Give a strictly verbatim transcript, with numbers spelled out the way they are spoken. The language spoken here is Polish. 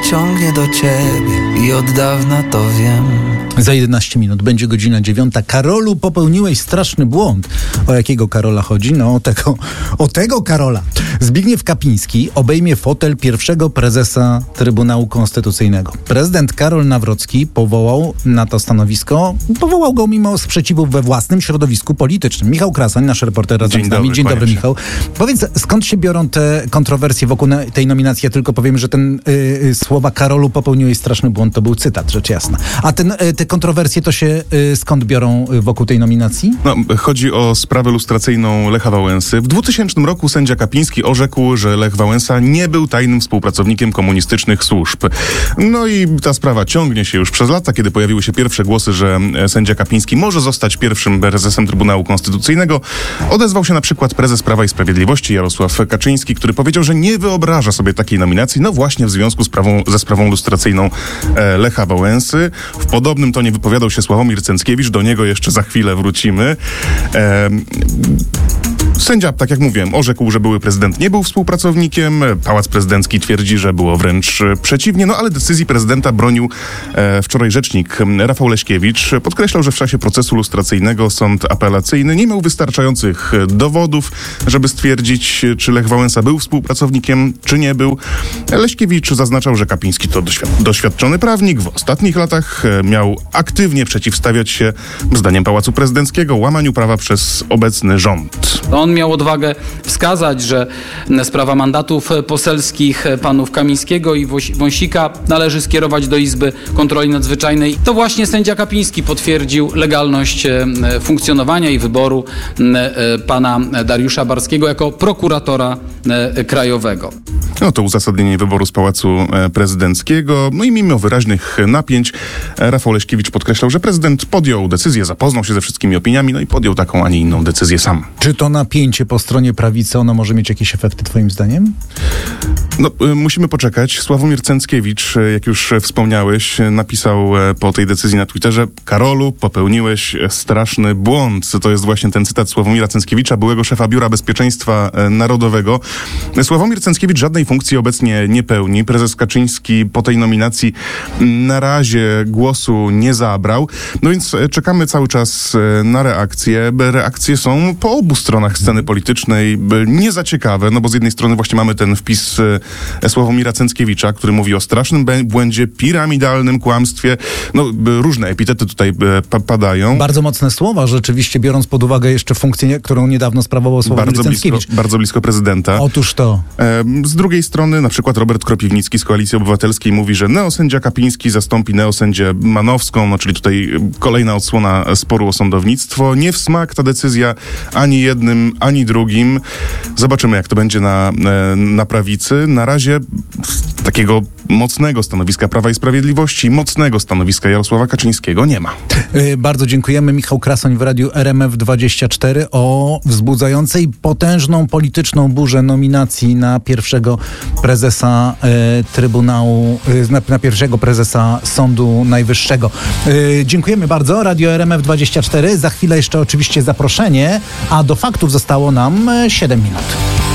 ciągnie do ciebie i od dawna to wiem. Za jedenaście minut będzie godzina dziewiąta. Karolu, popełniłeś straszny błąd. O jakiego Karola chodzi? No o tego, o tego Karola. Zbigniew Kapiński obejmie fotel pierwszego prezesa Trybunału Konstytucyjnego. Prezydent Karol Nawrocki powołał na to stanowisko, powołał go mimo sprzeciwów we własnym środowisku politycznym. Michał Krasoń, nasz reporter razem z nami. Dzień dobry, Michał. Powiedz, skąd się biorą te kontrowersje wokół tej nominacji? Ja tylko powiem, że ten y, słowa Karolu, popełniłeś straszny błąd, to był cytat, rzecz jasna. A ten, y, te kontrowersje to się y, skąd biorą wokół tej nominacji? No, chodzi o sprawę lustracyjną Lecha Wałęsy. W dwutysięcznym roku sędzia Kapiński orzekł, że Lech Wałęsa nie był tajnym współpracownikiem komunistycznych służb. No i ta sprawa ciągnie się już przez lata, kiedy pojawiły się pierwsze głosy, że sędzia Kapiński może zostać pierwszym prezesem Trybunału Konstytucyjnego. Odezwał się na przykład prezes Prawa i Sprawiedliwości Jarosław Kaczyński, który powiedział, że nie wyobraża sobie takiej nominacji, no właśnie w związku z sprawą, ze sprawą lustracyjną e, Lecha Wałęsy. W podobnym tonie wypowiadał się Sławomir Cęckiewicz, do niego jeszcze za chwilę wrócimy. E, Sędzia, tak jak mówiłem, orzekł, że były prezydent nie był współpracownikiem. Pałac Prezydencki twierdzi, że było wręcz przeciwnie. No ale decyzji prezydenta bronił e, wczoraj rzecznik Rafał Leśkiewicz. Podkreślał, że w czasie procesu lustracyjnego sąd apelacyjny nie miał wystarczających dowodów, żeby stwierdzić, czy Lech Wałęsa był współpracownikiem, czy nie był. Leśkiewicz zaznaczał, że Kapiński to doświad- doświadczony prawnik. W ostatnich latach miał aktywnie przeciwstawiać się, zdaniem Pałacu Prezydenckiego, łamaniu prawa przez obecny rząd. On miał odwagę wskazać, że sprawa mandatów poselskich panów Kamińskiego i Wąsika należy skierować do Izby Kontroli Nadzwyczajnej. To właśnie sędzia Kapiński potwierdził legalność funkcjonowania i wyboru pana Dariusza Barskiego jako prokuratora krajowego. No to uzasadnienie wyboru z Pałacu Prezydenckiego. No i mimo wyraźnych napięć Rafał Leśkiewicz podkreślał, że prezydent podjął decyzję, zapoznał się ze wszystkimi opiniami, no i podjął taką, a nie inną decyzję sam. Czy to napięcie po stronie prawicy, ono może mieć jakieś efekty twoim zdaniem? No, y, musimy poczekać. Sławomir Cęckiewicz, jak już wspomniałeś, napisał po tej decyzji na Twitterze: Karolu, popełniłeś straszny błąd. To jest właśnie ten cytat Sławomira Cęckiewicza, byłego szefa Biura Bezpieczeństwa Narodowego. Sławomir Cęckiewicz żadnej funkcji obecnie nie pełni. Prezes Kaczyński po tej nominacji na razie głosu nie zabrał. No więc czekamy cały czas na reakcje. Reakcje są po obu stronach sceny politycznej nie za ciekawe, no bo z jednej strony właśnie mamy ten wpis Sławomira Cęckiewicza, który mówi o strasznym błędzie, piramidalnym kłamstwie. No różne epitety tutaj padają. Bardzo mocne słowa, rzeczywiście, biorąc pod uwagę jeszcze funkcję, którą niedawno sprawował Sławomir bardzo Cęckiewicz. Blisko, bardzo blisko prezydenta. Otóż to. Z drugiej strony na przykład Robert Kropiwnicki z Koalicji Obywatelskiej mówi, że neosędzia Kapiński zastąpi neosędzię Manowską, no czyli tutaj kolejna odsłona sporu o sądownictwo. Nie w smak ta decyzja ani jednym, ani drugim. Zobaczymy, jak to będzie na, na prawicy. Na razie takiego mocnego stanowiska Prawa i Sprawiedliwości, mocnego stanowiska Jarosława Kaczyńskiego nie ma. Yy, bardzo dziękujemy. Michał Krasoń w Radiu R M F dwadzieścia cztery o wzbudzającej potężną polityczną burzę nominacji na pierwszego prezesa yy, Trybunału, yy, na, na pierwszego prezesa Sądu Najwyższego. Yy, dziękujemy bardzo. Radio R M F dwadzieścia cztery. Za chwilę jeszcze oczywiście zaproszenie, a do faktów zostało nam siedem minut.